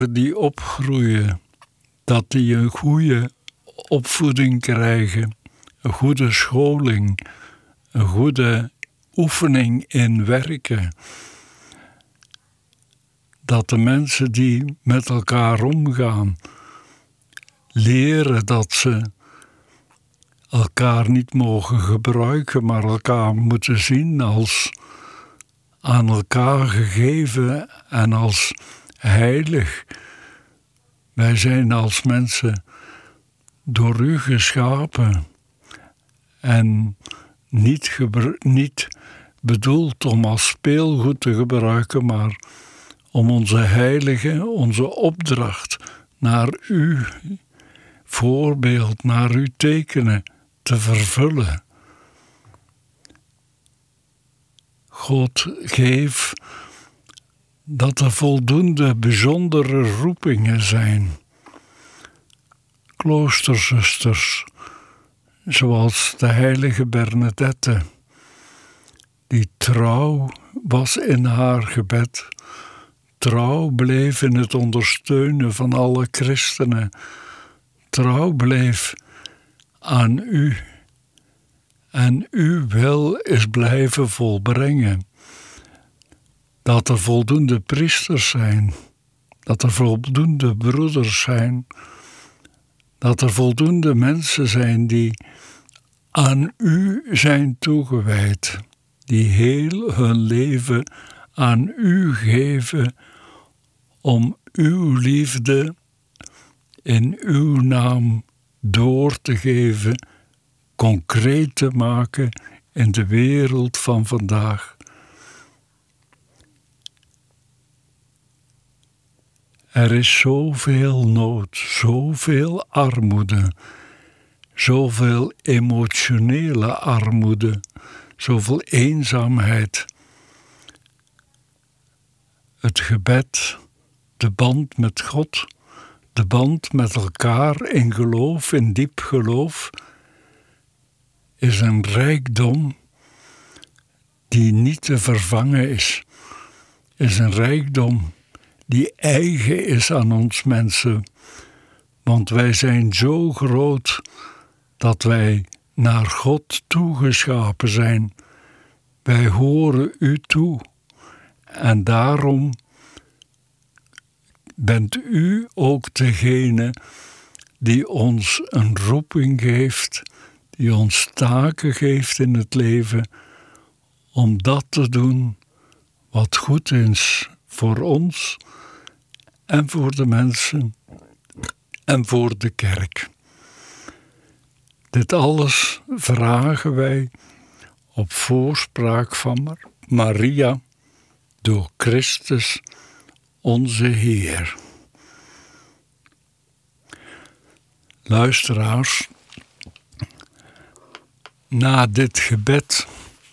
die opgroeien, dat die een goede opvoeding krijgen, een goede scholing, een goede oefening in werken. Dat de mensen die met elkaar omgaan, leren dat ze elkaar niet mogen gebruiken, maar elkaar moeten zien als aan elkaar gegeven en als heilig. Wij zijn als mensen door u geschapen en niet bedoeld om als speelgoed te gebruiken, maar om onze opdracht naar uw voorbeeld, naar uw tekenen te vervullen. God, geef dat er voldoende bijzondere roepingen zijn. Kloosterzusters, zoals de heilige Bernadette, die trouw was in haar gebed, trouw bleef in het ondersteunen van alle christenen, trouw bleef aan u en uw wil is blijven volbrengen. Dat er voldoende priesters zijn, dat er voldoende broeders zijn, dat er voldoende mensen zijn die aan u zijn toegewijd, die heel hun leven aan u geven om uw liefde in uw naam door te geven, concreet te maken in de wereld van vandaag. Er is zoveel nood, zoveel armoede, zoveel emotionele armoede, zoveel eenzaamheid. Het gebed, de band met God, de band met elkaar in geloof, in diep geloof, is een rijkdom die niet te vervangen is een rijkdom die eigen is aan ons mensen. Want wij zijn zo groot dat wij naar God toegeschapen zijn. Wij horen u toe. En daarom bent u ook degene die ons een roeping geeft, die ons taken geeft in het leven, om dat te doen wat goed is voor ons en voor de mensen en voor de kerk. Dit alles vragen wij op voorspraak van Maria door Christus onze Heer. Luisteraars, na dit gebed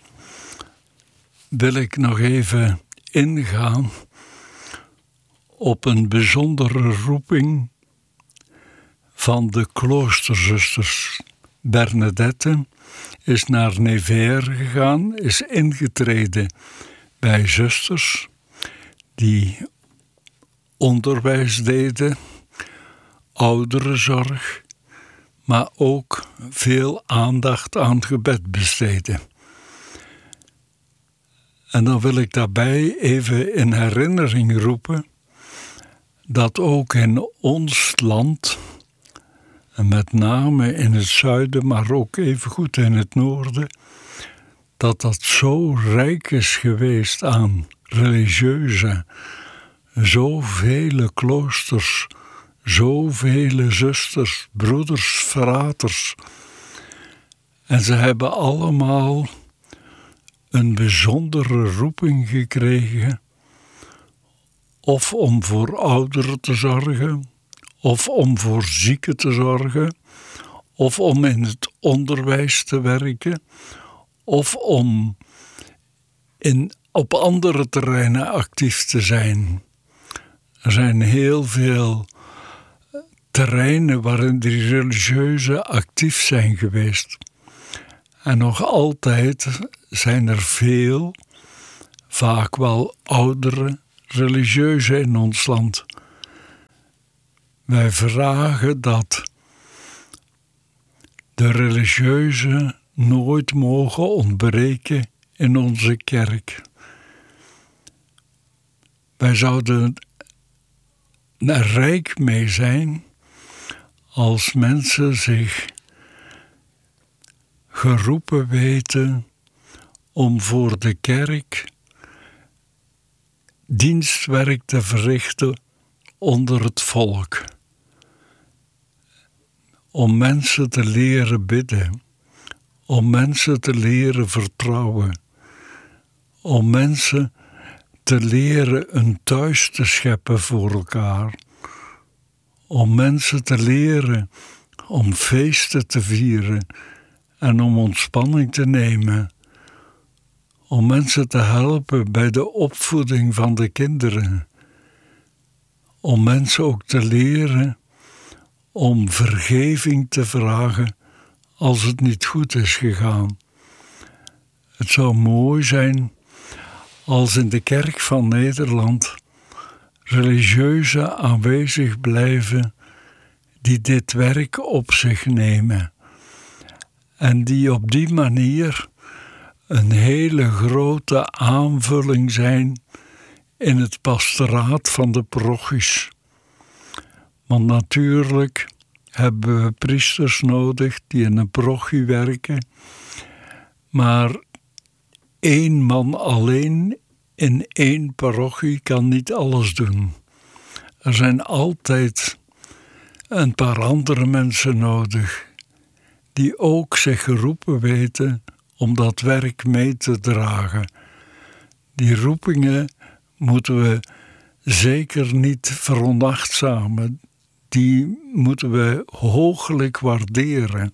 wil ik nog even ingaan op een bijzondere roeping van de kloosterzusters. Bernadette is naar Nevers gegaan, is ingetreden bij zusters die onderwijs deden, ouderenzorg, maar ook veel aandacht aan gebed besteden. En dan wil ik daarbij even in herinnering roepen dat ook in ons land, en met name in het zuiden, maar ook evengoed in het noorden, dat zo rijk is geweest aan religieuzen, zoveel kloosters, zoveel zusters, broeders, fraters. En ze hebben allemaal een bijzondere roeping gekregen, of om voor ouderen te zorgen, of om voor zieken te zorgen, of om in het onderwijs te werken, of om op andere terreinen actief te zijn. Er zijn heel veel terreinen waarin die religieuzen actief zijn geweest. En nog altijd zijn er veel, vaak wel oudere religieuzen in ons land. Wij vragen dat de religieuzen nooit mogen ontbreken in onze kerk. Wij zouden er rijk mee zijn als mensen zich geroepen weten om voor de kerk dienstwerk te verrichten onder het volk. Om mensen te leren bidden, om mensen te leren vertrouwen, om mensen te leren een thuis te scheppen voor elkaar, om mensen te leren om feesten te vieren en om ontspanning te nemen, om mensen te helpen bij de opvoeding van de kinderen, om mensen ook te leren om vergeving te vragen als het niet goed is gegaan. Het zou mooi zijn als in de Kerk van Nederland religieuzen aanwezig blijven die dit werk op zich nemen en die op die manier een hele grote aanvulling zijn in het pastoraat van de parochies. Want natuurlijk hebben we priesters nodig die in een parochie werken, maar 1 man alleen in 1 parochie kan niet alles doen. Er zijn altijd een paar andere mensen nodig die ook zich geroepen weten om dat werk mee te dragen. Die roepingen moeten we zeker niet veronachtzamen. Die moeten we hooglijk waarderen.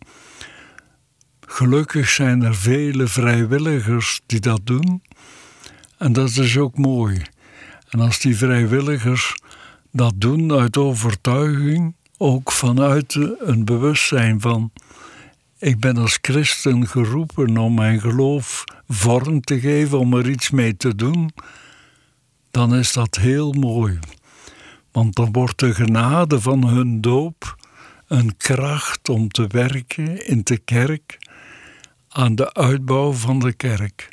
Gelukkig zijn er vele vrijwilligers die dat doen. En dat is ook mooi. En als die vrijwilligers dat doen uit overtuiging, ook vanuit een bewustzijn van: ik ben als christen geroepen om mijn geloof vorm te geven, om er iets mee te doen, dan is dat heel mooi. Want dan wordt de genade van hun doop een kracht om te werken in de kerk aan de uitbouw van de kerk.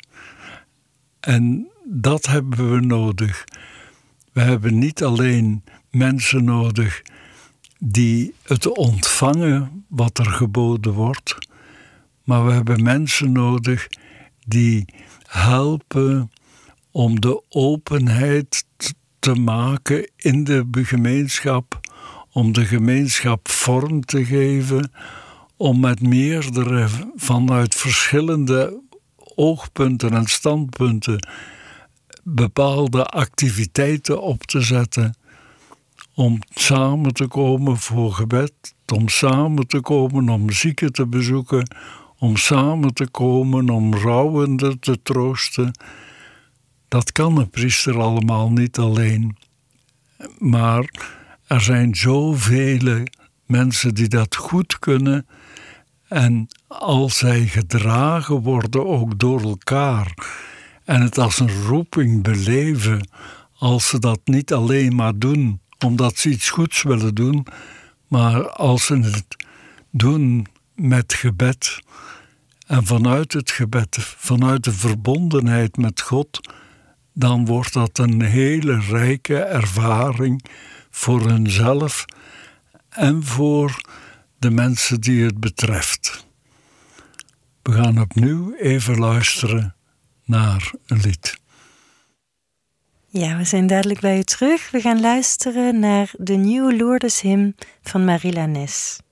En dat hebben we nodig. We hebben niet alleen mensen nodig die het ontvangen wat er geboden wordt, maar we hebben mensen nodig die helpen om de openheid te maken in de gemeenschap, om de gemeenschap vorm te geven, om met meerdere vanuit verschillende oogpunten en standpunten bepaalde activiteiten op te zetten, om samen te komen voor gebed, om samen te komen om zieken te bezoeken, om samen te komen om rouwenden te troosten. Dat kan een priester allemaal niet alleen. Maar er zijn zoveel mensen die dat goed kunnen. En als zij gedragen worden ook door elkaar en het als een roeping beleven, als ze dat niet alleen maar doen omdat ze iets goeds willen doen, maar als ze het doen met gebed en vanuit het gebed, vanuit de verbondenheid met God, dan wordt dat een hele rijke ervaring voor hunzelf en voor de mensen die het betreft. We gaan opnieuw even luisteren naar een lied. Ja, we zijn dadelijk bij u terug. We gaan luisteren naar de nieuwe Lourdeshymn van Marie Lannes.